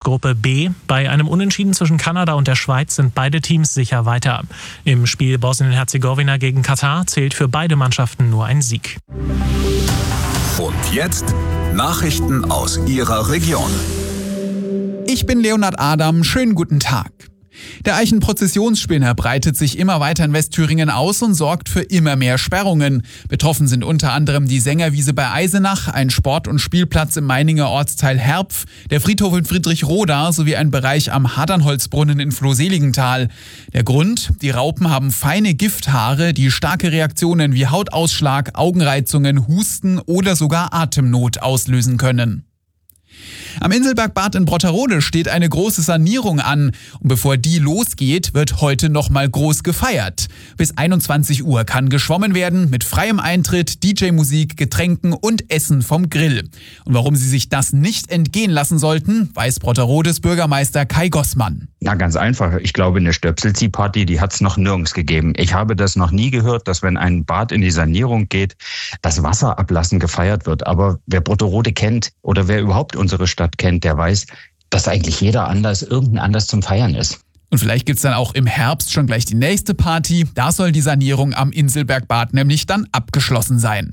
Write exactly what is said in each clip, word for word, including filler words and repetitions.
Gruppe B. Bei einem Unentschieden zwischen Kanada und der Schweiz sind beide Teams sicher weiter. Im Spiel Bosnien-Herzegowina gegen Katar zählt für beide Mannschaften nur ein Sieg. Und jetzt Nachrichten aus Ihrer Region. Ich bin Leonhard Adam, schönen guten Tag. Der Eichenprozessionsspinner breitet sich immer weiter in Westthüringen aus und sorgt für immer mehr Sperrungen. Betroffen sind unter anderem die Sängerwiese bei Eisenach, ein Sport- und Spielplatz im Meininger Ortsteil Herpf, der Friedhof in Friedrichroda sowie ein Bereich am Hadernholzbrunnen in Flohseligenthal. Der Grund? Die Raupen haben feine Gifthaare, die starke Reaktionen wie Hautausschlag, Augenreizungen, Husten oder sogar Atemnot auslösen können. Am Inselbergbad in Brotterode steht eine große Sanierung an. Und bevor die losgeht, wird heute nochmal groß gefeiert. Bis einundzwanzig Uhr kann geschwommen werden mit freiem Eintritt, D J-Musik, Getränken und Essen vom Grill. Und warum Sie sich das nicht entgehen lassen sollten, weiß Brotterodes Bürgermeister Kai Gossmann. Na, ganz einfach. Ich glaube, eine Stöpselziehparty, die hat es noch nirgends gegeben. Ich habe das noch nie gehört, dass wenn ein Bad in die Sanierung geht, das Wasserablassen gefeiert wird. Aber wer Brotterode kennt oder wer überhaupt unsere Stadt kennt, der weiß, dass eigentlich jeder Anlass irgendein Anlass zum Feiern ist. Und vielleicht gibt's dann auch im Herbst schon gleich die nächste Party. Da soll die Sanierung am Inselbergbad nämlich dann abgeschlossen sein.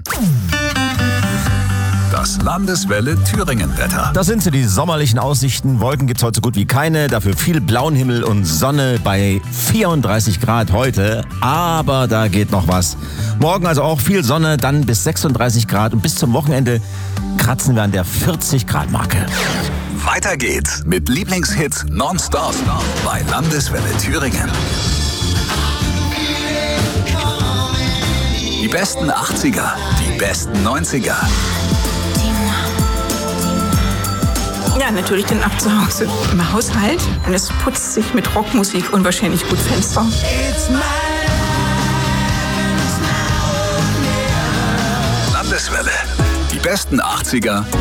Das Landeswelle Thüringen-Wetter. Das sind sie, die sommerlichen Aussichten. Wolken gibt's heute so gut wie keine. Dafür viel blauen Himmel und Sonne bei vierunddreißig Grad heute. Aber da geht noch was. Morgen also auch viel Sonne, dann bis sechsunddreißig Grad. Und bis zum Wochenende kratzen wir an der vierzig Grad Marke. Weiter geht's mit Lieblingshits nonstop bei Landeswelle Thüringen. Die besten achtziger, die besten neunziger. Ja, natürlich den ab zu Hause im Haushalt. Und es putzt sich mit Rockmusik unwahrscheinlich gut Fenster. Landeswelle. Die besten achtziger.